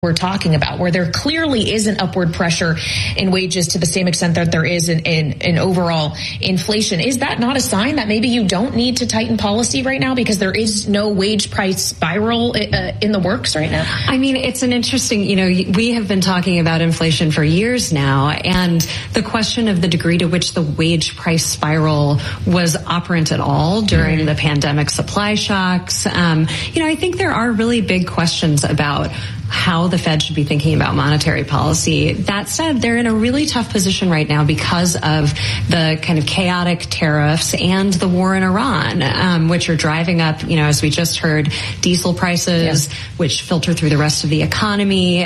we're talking about, where there clearly is an upward pressure in wages to the same extent that there is in overall inflation. Is that not a sign that maybe you don't need to tighten policy right now because there is no wage price spiral in the works right now? I mean, it's an interesting, we have been talking about inflation for years now, and the question of the degree to which the wage price spiral was operant at all during the pandemic supply shocks. I think there are really big questions about how the Fed should be thinking about monetary policy. That said, they're in a really tough position right now because of the kind of chaotic tariffs and the war in Iran, which are driving up, as we just heard, diesel prices, which filter through the rest of the economy.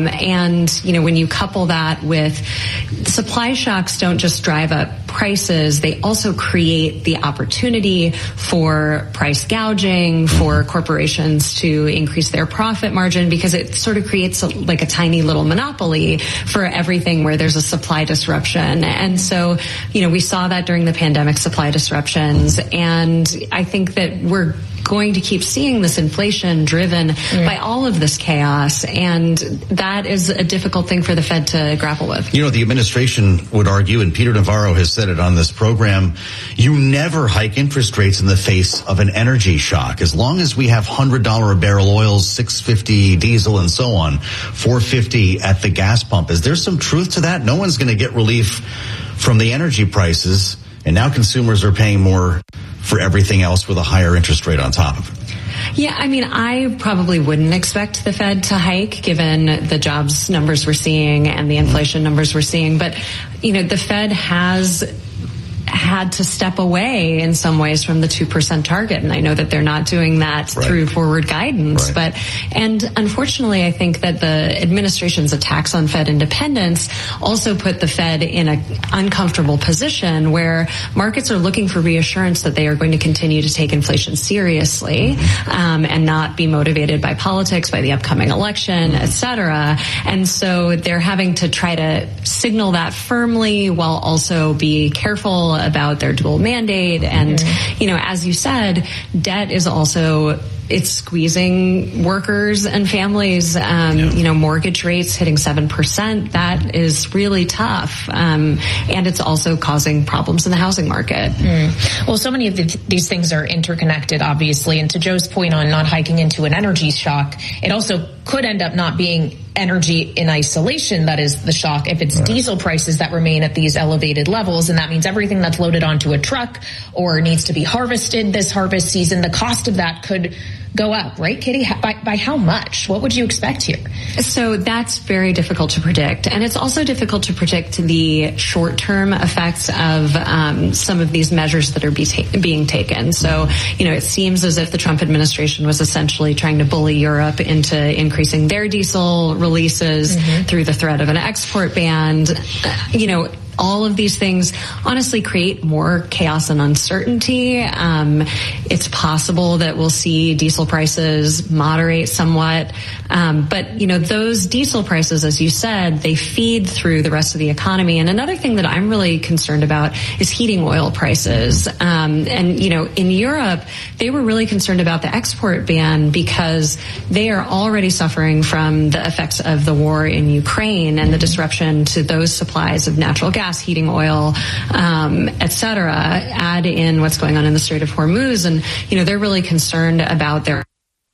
And when you couple that with supply shocks, don't just drive up prices, they also create the opportunity for price gouging, for corporations to increase their profit margin, because it sort of creates like a tiny little monopoly for everything where there's a supply disruption. And so, we saw that during the pandemic supply disruptions. And I think that we're going to keep seeing this inflation driven by all of this chaos. And that is a difficult thing for the Fed to grapple with. The administration would argue, and Peter Navarro has said it on this program, you never hike interest rates in the face of an energy shock. As long as we have $100 a barrel oil, $6.50 diesel, and so on, $4.50 at the gas pump. Is there some truth to that? No one's going to get relief from the energy prices, and now consumers are paying more for everything else with a higher interest rate on top of it. Yeah, I mean, I probably wouldn't expect the Fed to hike given the jobs numbers we're seeing and the inflation numbers we're seeing. But, the Fed has had to step away in some ways from the 2% target. And I know that they're not doing that through forward guidance. And unfortunately, I think that the administration's attacks on Fed independence also put the Fed in an uncomfortable position where markets are looking for reassurance that they are going to continue to take inflation seriously, and not be motivated by politics, by the upcoming election, et cetera. And so they're having to try to signal that firmly while also be careful about their dual mandate. And, as you said, debt is also, it's squeezing workers and families. Mortgage rates hitting 7%. That is really tough. And it's also causing problems in the housing market. Well, so many of these things are interconnected, obviously. And to Joe's point on not hiking into an energy shock, it also could end up not being energy in isolation that is the shock if it's diesel prices that remain at these elevated levels. And that means everything that's loaded onto a truck or needs to be harvested this harvest season, the cost of that could go up, right, Katie? By how much? What would you expect here? So that's very difficult to predict. And it's also difficult to predict the short-term effects of some of these measures that are being taken. So, it seems as if the Trump administration was essentially trying to bully Europe into increasing their diesel releases through the threat of an export ban. All of these things honestly create more chaos and uncertainty. It's possible that we'll see diesel prices moderate somewhat. But those diesel prices, as you said, they feed through the rest of the economy. And another thing that I'm really concerned about is heating oil prices. In Europe, they were really concerned about the export ban because they are already suffering from the effects of the war in Ukraine and the disruption to those supplies of natural gas, heating oil, et cetera. Add in what's going on in the Strait of Hormuz, and they're really concerned about their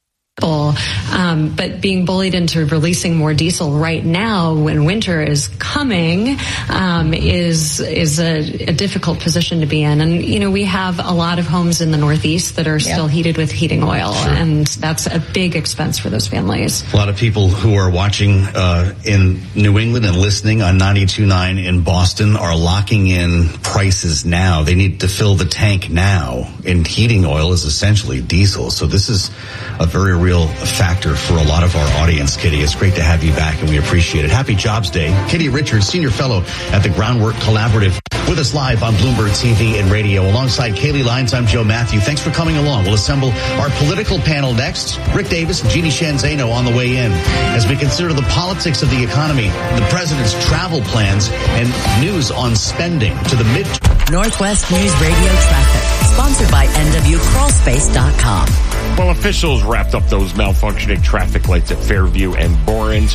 but being bullied into releasing more diesel right now when winter is coming is a difficult position to be in. And we have a lot of homes in the Northeast that are still heated with heating oil, and that's a big expense for those families. A lot of people who are watching in New England and listening on 92.9 in Boston are locking in prices now. They need to fill the tank now, and heating oil is essentially diesel. So this is a very real factor for a lot of our audience, Kitty. It's great to have you back, and we appreciate it. Happy Jobs Day. Kitty Richards, Senior Fellow at the Groundwork Collaborative, with us live on Bloomberg TV and radio. Alongside Kaylee Lyons, I'm Joe Matthew. Thanks for coming along. We'll assemble our political panel next. Rick Davis and Jeannie Shanzano on the way in as we consider the politics of the economy, the president's travel plans, and news on spending to the midterm. Northwest News Radio traffic, sponsored by NWCrawlspace.com. Well, officials wrapped up those malfunctioning traffic lights at Fairview and Borens.